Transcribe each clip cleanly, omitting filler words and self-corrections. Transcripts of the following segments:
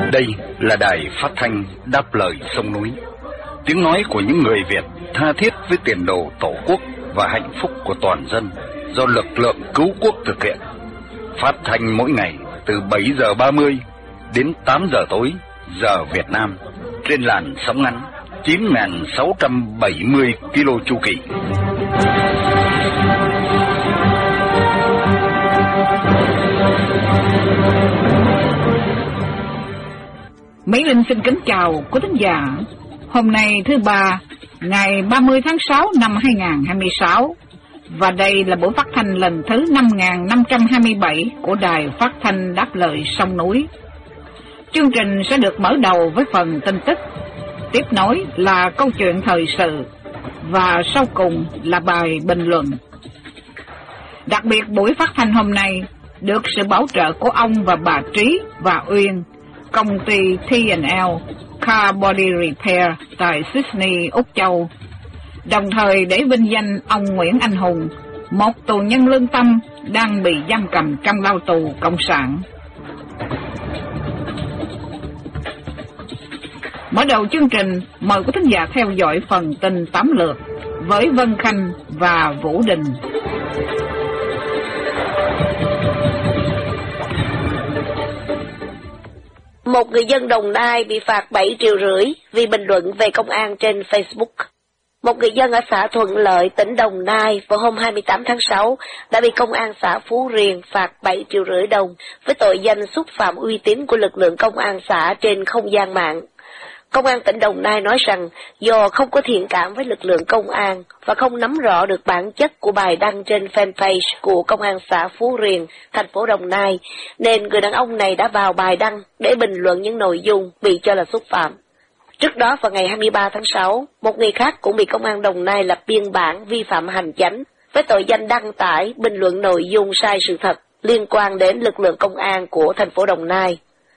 Đây là đài phát thanh đáp lời sông núi, tiếng nói của những người Việt tha thiết với tiền đồ tổ quốc và hạnh phúc của toàn dân, do lực lượng cứu quốc thực hiện. Phát thanh mỗi ngày từ 7 giờ 30 đến 8 giờ tối giờ Việt Nam trên làn sóng ngắn 9.670 km chu kỳ. Mỹ Linh xin kính chào quý thính giả. Hôm nay thứ Ba, ngày 30 tháng 6 năm 2026, và đây là buổi phát thanh lần thứ 5527 của Đài Phát thanh Đáp lời sông núi. Chương trình sẽ được mở đầu với phần tin tức, tiếp nối là câu chuyện thời sự, và sau cùng là bài bình luận. Đặc biệt buổi phát thanh hôm nay được sự bảo trợ của ông và bà Trí và Uyên, công ty T&L Car Body Repair tại Sydney, Úc Châu, đồng thời để vinh danh ông Nguyễn Anh Hùng, một tù nhân lương tâm đang bị giam cầm trong lao tù cộng sản. Mở đầu chương trình, mời quý thính giả theo dõi phần tin tóm lược với Vân Khanh và Vũ Đình. Một người dân Đồng Nai bị phạt 7,5 triệu vì bình luận về công an trên Facebook. Một người dân ở xã Thuận Lợi, tỉnh Đồng Nai vào hôm 28 tháng 6 đã bị công an xã Phú Riềng phạt 7,5 triệu đồng với tội danh xúc phạm uy tín của lực lượng công an xã trên không gian mạng. Công an tỉnh Đồng Nai nói rằng do không có thiện cảm với lực lượng công an và không nắm rõ được bản chất của bài đăng trên fanpage của công an xã Phú Riềng, thành phố Đồng Nai, nên người đàn ông này đã vào bài đăng để bình luận những nội dung bị cho là xúc phạm. Trước đó vào ngày 23 tháng 6, một người khác cũng bị công an Đồng Nai lập biên bản vi phạm hành chánh với tội danh đăng tải, bình luận nội dung sai sự thật liên quan đến lực lượng công an của thành phố Đồng Nai.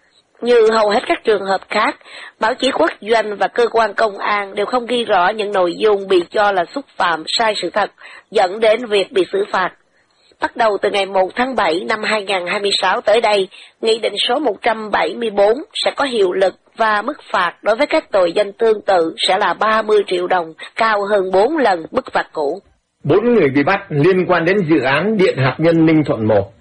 Như hầu hết các trường hợp khác, báo chí quốc doanh và cơ quan công an đều không ghi rõ những nội dung bị cho là xúc phạm sai sự thật, dẫn đến việc bị xử phạt. Bắt đầu từ ngày 1 tháng 7 năm 2026 tới đây, Nghị định số 174 sẽ có hiệu lực và mức phạt đối với các tội danh tương tự sẽ là 30 triệu đồng, cao hơn 4 lần mức phạt cũ. 4 người bị bắt liên quan đến dự án điện hạt nhân Ninh Thuận 1.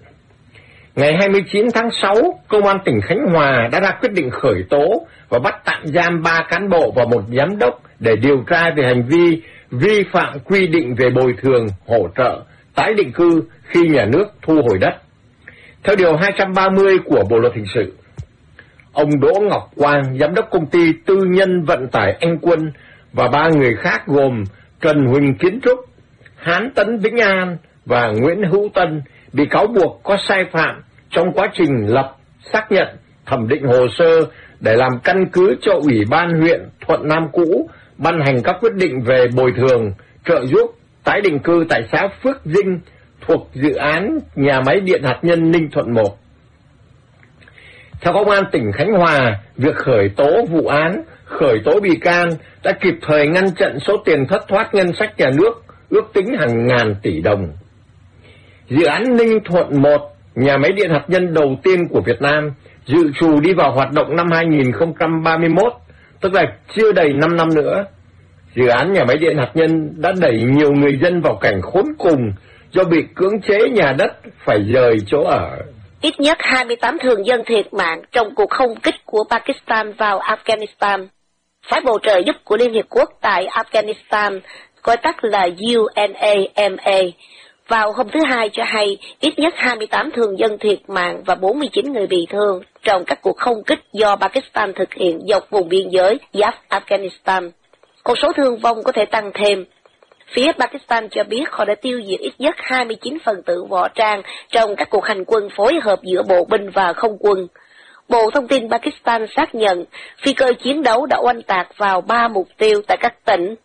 Ngày 29 tháng 6, Công an tỉnh Khánh Hòa đã ra quyết định khởi tố và bắt tạm giam 3 cán bộ và 1 giám đốc để điều tra về hành vi vi phạm quy định về bồi thường, hỗ trợ, tái định cư khi nhà nước thu hồi đất. Theo Điều 230 của Bộ Luật Hình sự, ông Đỗ Ngọc Quang, giám đốc công ty tư nhân vận tải Anh Quân và 3 người khác gồm Trần Huỳnh Kiến Trúc, Hán Tấn Vĩnh An và Nguyễn Hữu Tân bị cáo buộc có sai phạm trong quá trình lập, xác nhận, thẩm định hồ sơ để làm căn cứ cho Ủy ban huyện Thuận Nam cũ ban hành các quyết định về bồi thường, trợ giúp, tái định cư tại xã Phước Dinh thuộc dự án nhà máy điện hạt nhân Ninh Thuận 1. Theo Công an tỉnh Khánh Hòa, việc khởi tố vụ án, khởi tố bị can đã kịp thời ngăn chặn số tiền thất thoát ngân sách nhà nước, ước tính hàng ngàn tỷ đồng. Dự án Ninh Thuận 1, nhà máy điện hạt nhân đầu tiên của Việt Nam, dự trù đi vào hoạt động năm 2031, tức là chưa đầy 5 năm nữa. Dự án nhà máy điện hạt nhân đã đẩy nhiều người dân vào cảnh khốn cùng do bị cưỡng chế nhà đất, phải dời chỗ ở. Ít nhất 28 thường dân thiệt mạng trong cuộc không kích của Pakistan vào Afghanistan. Phái bộ trợ giúp của Liên Hiệp Quốc tại Afghanistan, gọi tắt là UNAMA, vào hôm thứ Hai cho hay ít nhất 28 thường dân thiệt mạng và 49 người bị thương trong các cuộc không kích do Pakistan thực hiện dọc vùng biên giới giáp Afghanistan. Con số thương vong có thể tăng thêm. Phía Pakistan cho biết họ đã tiêu diệt ít nhất 29 phần tử võ trang trong các cuộc hành quân phối hợp giữa bộ binh và không quân. Bộ Thông tin Pakistan xác nhận phi cơ chiến đấu đã oanh tạc vào 3 mục tiêu tại các tỉnh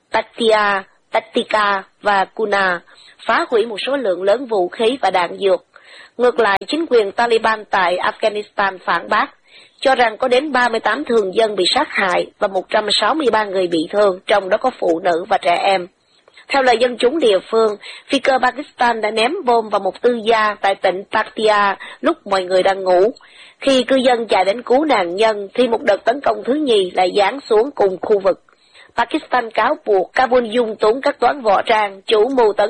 Paktika và Kuna, phá hủy một số lượng lớn vũ khí và đạn dược. Ngược lại, chính quyền Taliban tại Afghanistan phản bác, cho rằng có đến 38 thường dân bị sát hại và 163 người bị thương, trong đó có phụ nữ và trẻ em. Theo lời dân chúng địa phương, phi cơ Pakistan đã ném bom vào một tư gia tại tỉnh Paktia lúc mọi người đang ngủ. Khi cư dân chạy đến cứu nạn nhân thì một đợt tấn công thứ nhì lại giáng xuống cùng khu vực. Pakistan cáo buộc Kabul dung túng các toán võ trang chủ mưu tấn